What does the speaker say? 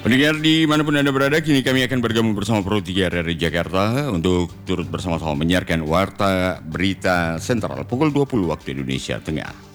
Pendengar dimanapun Anda berada, kini kami akan bergabung bersama Pro 3 dari Jakarta untuk turut bersama-sama menyiarkan Warta Berita Sentral pukul 20 waktu Indonesia Tengah.